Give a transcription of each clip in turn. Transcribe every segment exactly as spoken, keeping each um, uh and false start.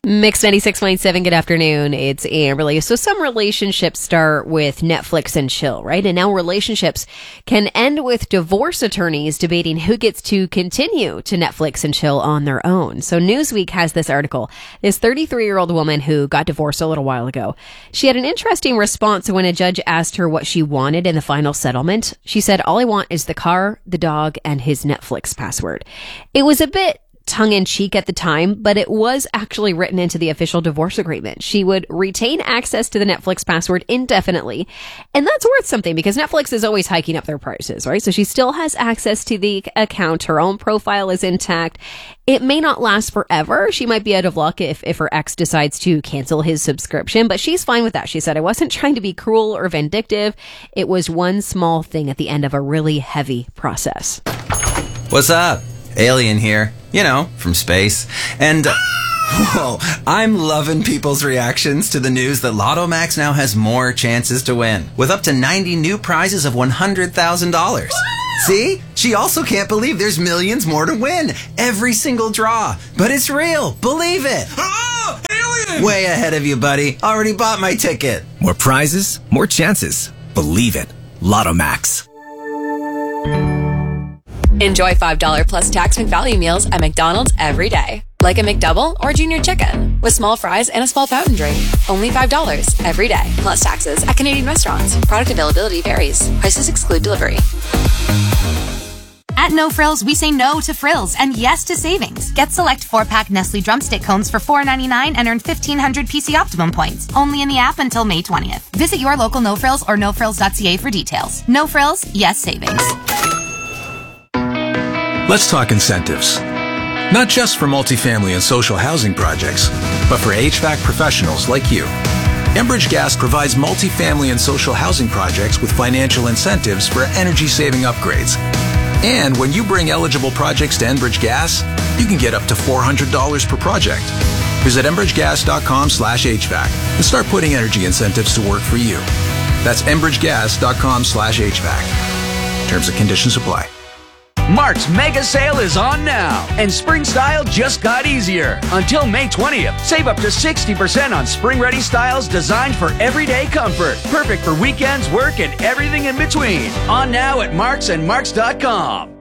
Mix ninety-six point seven, good afternoon. It's Amberly. So some relationships start with Netflix and chill, right? And now relationships can end with divorce attorneys debating who gets to continue to Netflix and chill on their own. So Newsweek has this article. This thirty-three-year-old woman who got divorced a little while ago. She had an interesting response when a judge asked her what she wanted in the final settlement. She said, "All I want is the car, the dog, and his Netflix password." It was a bit tongue-in-cheek at the time, but it was actually written into the official divorce agreement. She would retain access to the Netflix password indefinitely, and that's worth something because Netflix is always hiking up their prices, right? So she still has access to the account. Her own profile is intact. It may not last forever. She might be out of luck if, if her ex decides to cancel his subscription, but she's fine with that. She said, "I wasn't trying to be cruel or vindictive. It was one small thing at the end of a really heavy process." What's up? Alien here, you know, from space. And, uh, whoa, I'm loving people's reactions to the news that Lotto Max now has more chances to win, with up to ninety new prizes of one hundred thousand dollars. See? She also can't believe there's millions more to win. Every single draw. But it's real. Believe it. Oh, alien! Way ahead of you, buddy. Already bought my ticket. More prizes, more chances. Believe it. Lotto Max. Enjoy five dollars plus tax McValue meals at McDonald's every day. Like a McDouble or Junior Chicken with small fries and a small fountain drink. Only five dollars every day plus taxes at Canadian restaurants. Product availability varies. Prices exclude delivery. At No Frills, we say no to frills and yes to savings. Get select four-pack Nestle Drumstick cones for four ninety-nine and earn fifteen hundred P C Optimum points. Only in the app until May twentieth. Visit your local No Frills or no frills dot c a for details. No Frills, yes savings. Let's talk incentives. Not just for multifamily and social housing projects, but for H V A C professionals like you. Enbridge Gas provides multifamily and social housing projects with financial incentives for energy-saving upgrades. And when you bring eligible projects to Enbridge Gas, you can get up to four hundred dollars per project. Visit enbridgegas.com slash HVAC and start putting energy incentives to work for you. That's enbridgegas.com slash HVAC. Terms and conditions apply. Mark's mega sale is on now, and spring style just got easier. Until May twentieth, save up to sixty percent on spring-ready styles designed for everyday comfort. Perfect for weekends, work, and everything in between. On now at Marks and Marks dot com.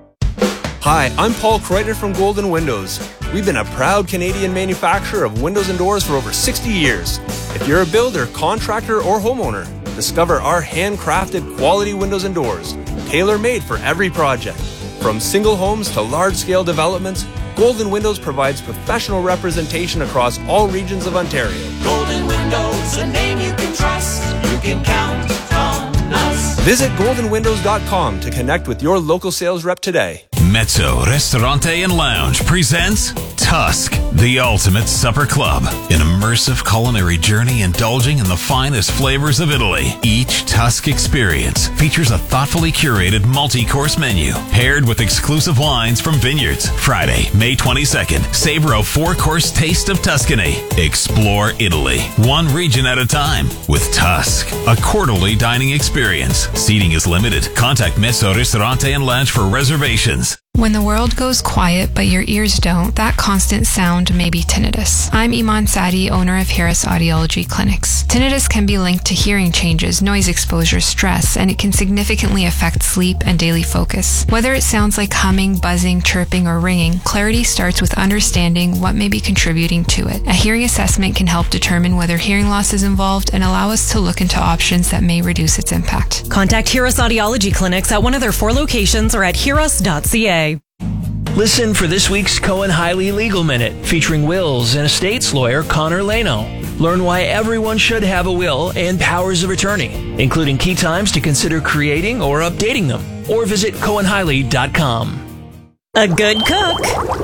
Hi, I'm Paul Kreuter from Golden Windows. We've been a proud Canadian manufacturer of windows and doors for over sixty years. If you're a builder, contractor, or homeowner, discover our handcrafted quality windows and doors, tailor-made for every project. From single homes to large-scale developments, Golden Windows provides professional representation across all regions of Ontario. Golden Windows, a name you can trust. You can count on us. Visit golden windows dot com to connect with your local sales rep today. Mezzo Ristorante and Lounge presents Tusk, the ultimate supper club. An immersive culinary journey indulging in the finest flavors of Italy. Each Tusk experience features a thoughtfully curated multi-course menu paired with exclusive wines from vineyards. Friday, May twenty-second, savor a four-course taste of Tuscany. Explore Italy, one region at a time with Tusk, a quarterly dining experience. Seating is limited. Contact Mezzo Ristorante and Lounge for reservations. When the world goes quiet but your ears don't, that constant sound may be tinnitus. I'm Iman Sadi, owner of Harris Audiology Clinics. Tinnitus can be linked to hearing changes, noise exposure, stress, and it can significantly affect sleep and daily focus. Whether it sounds like humming, buzzing, chirping, or ringing, clarity starts with understanding what may be contributing to it. A hearing assessment can help determine whether hearing loss is involved and allow us to look into options that may reduce its impact. Contact Harris Audiology Clinics at one of their four locations or at heros dot c a. Listen for this week's Cohen Hiley Legal Minute, featuring wills and estates lawyer Connor Leno. Learn why everyone should have a will and powers of attorney, including key times to consider creating or updating them. Or visit cohen hiley dot com. A good cook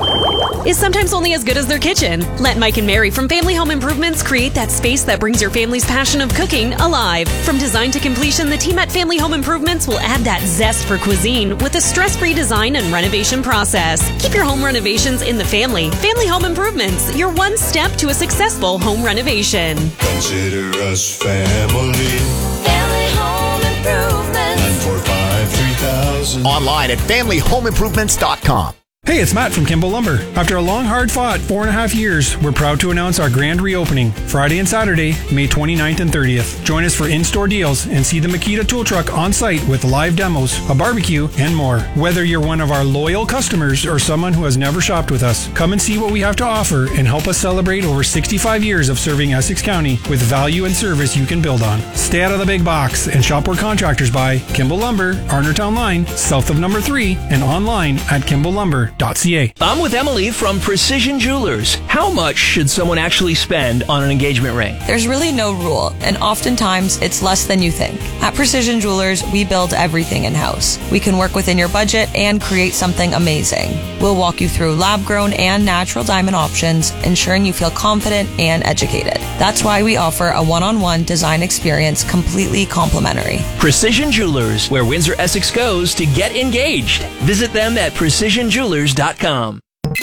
is sometimes only as good as their kitchen. Let Mike and Mary from Family Home Improvements create that space that brings your family's passion of cooking alive. From design to completion, the team at Family Home Improvements will add that zest for cuisine with a stress-free design and renovation process. Keep your home renovations in the family. Family Home Improvements, your one step to a successful home renovation. Consider us family. Family Home Improvements. nine four five, three thousand. Online at family home improvements dot com. Hey, it's Matt from Kimball Lumber. After a long, hard fought four and a half years, we're proud to announce our grand reopening Friday and Saturday, May twenty-ninth and thirtieth. Join us for in-store deals and see the Makita tool truck on site with live demos, a barbecue, and more. Whether you're one of our loyal customers or someone who has never shopped with us, come and see what we have to offer and help us celebrate over sixty-five years of serving Essex County with value and service you can build on. Stay out of the big box and shop where contractors buy. Kimball Lumber, Arnertown Line, south of number three, and online at kimball lumber dot c a. I'm with Emily from Precision Jewelers. How much should someone actually spend on an engagement ring? There's really no rule, and oftentimes it's less than you think. At Precision Jewelers, we build everything in-house. We can work within your budget and create something amazing. We'll walk you through lab-grown and natural diamond options, ensuring you feel confident and educated. That's why we offer a one-on-one design experience completely complimentary. Precision Jewelers, where Windsor Essex goes to get engaged. Visit them at precision jewelers dot com.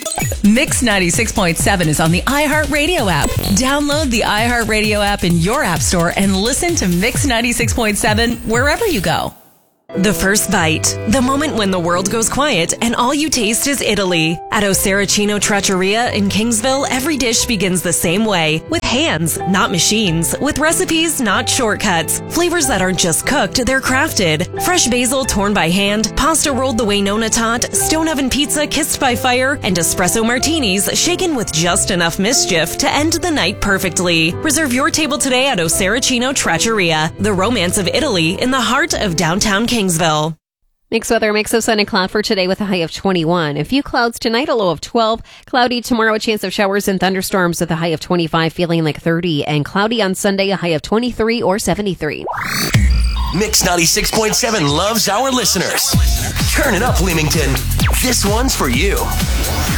Mix ninety-six point seven is on the iHeartRadio app. Download the iHeartRadio app in your app store and listen to Mix ninety-six point seven wherever you go. The first bite. The moment when the world goes quiet and all you taste is Italy. At Oseracino Trattoria in Kingsville, every dish begins the same way. With hands, not machines. With recipes, not shortcuts. Flavors that aren't just cooked, they're crafted. Fresh basil torn by hand, pasta rolled the way Nonna taught, stone oven pizza kissed by fire, and espresso martinis shaken with just enough mischief to end the night perfectly. Reserve your table today at Oseracino Trattoria, the romance of Italy in the heart of downtown Kingsville. Kingsville. Mixed weather, mix of sun and cloud for today with a high of twenty-one. A few clouds tonight, a low of twelve. Cloudy tomorrow, a chance of showers and thunderstorms with a high of twenty-five, feeling like thirty. And cloudy on Sunday, a high of twenty-three or seventy-three. Mix ninety-six point seven loves our listeners. Turn it up, Leamington. This one's for you.